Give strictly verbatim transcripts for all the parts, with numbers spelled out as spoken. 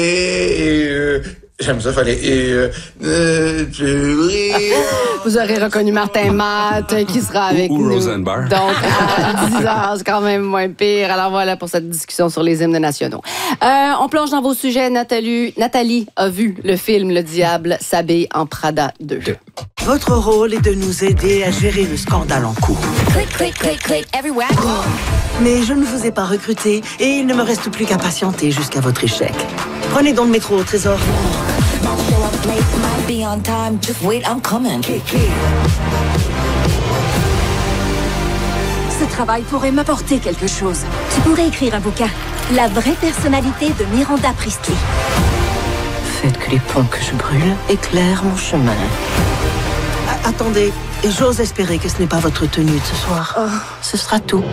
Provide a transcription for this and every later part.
Et euh, j'aime ça, fallait... Et, euh, euh, Vous aurez reconnu Martin Matt euh, qui sera avec ou, ou nous. Rosenberg. Donc, à dix heures, c'est quand même moins pire. Alors voilà pour cette discussion sur les hymnes nationaux. Euh, on plonge dans vos sujets. Nathalie, Nathalie a vu le film Le Diable s'habille en Prada deux. Votre rôle est de nous aider à gérer le scandale en cours. Click, click, click, click, everywhere. Mais je ne vous ai pas recruté et il ne me reste plus qu'à patienter jusqu'à votre échec. Prenez donc le métro au trésor. Show up late, might be on time. Just wait, I'm coming. Ce travail pourrait m'apporter quelque chose. Tu pourrais écrire un bouquin. La vraie personnalité de Miranda Priestley. Faites que les ponts que je brûle éclairent mon chemin. A- attendez, j'ose espérer que ce n'est pas votre tenue de ce soir. Oh, ce sera tout.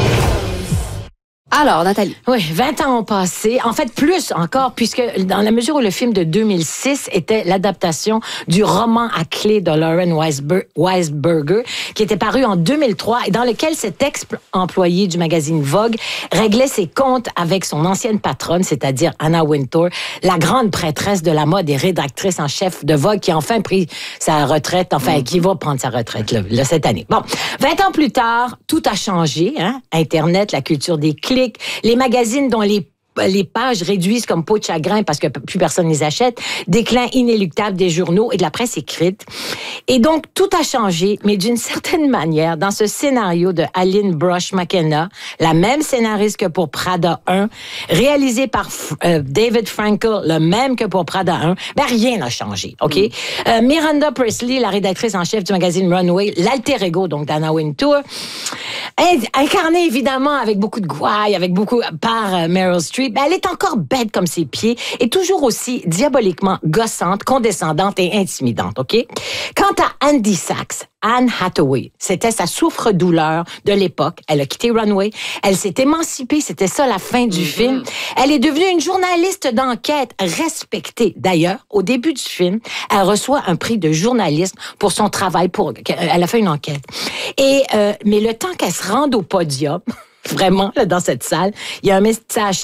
Alors, Nathalie. Oui, vingt ans ont passé. En fait, plus encore, puisque dans la mesure où le film de deux mille six était l'adaptation du roman à clé de Lauren Weisber- Weisberger, qui était paru en deux mille trois et dans lequel cet ex-employé du magazine Vogue réglait ses comptes avec son ancienne patronne, c'est-à-dire Anna Wintour, la grande prêtresse de la mode et rédactrice en chef de Vogue, qui a enfin pris sa retraite, enfin, qui va prendre sa retraite là, là, cette année. Bon, vingt ans plus tard, tout a changé, hein? Internet, la culture des clics, les magazines dont les les pages réduisent comme peau de chagrin parce que plus personne les achète, déclin inéluctable des journaux et de la presse écrite. Et donc, tout a changé, mais d'une certaine manière, dans ce scénario de Aline Brosh McKenna, la même scénariste que pour Prada un, réalisé par euh, David Frankel, le même que pour Prada un, ben rien n'a changé, OK? Mm. Euh, Miranda Priestley, la rédactrice en chef du magazine Runway, l'alter ego, donc d'Anna Wintour, incarnée évidemment avec beaucoup de gouaille, avec beaucoup par euh, Meryl Streep, ben, elle est encore bête comme ses pieds et toujours aussi diaboliquement gossante, condescendante et intimidante, OK? Quant à Andy Sachs, Anne Hathaway, c'était sa souffre-douleur de l'époque. Elle a quitté Runway. Elle s'est émancipée. C'était ça la fin du mm-hmm. film. Elle est devenue une journaliste d'enquête respectée. D'ailleurs, au début du film, elle reçoit un prix de journalisme pour son travail. Pour, elle a fait une enquête. Et, euh, mais le temps qu'elle se rende au podium, vraiment, là, dans cette salle, il y a un message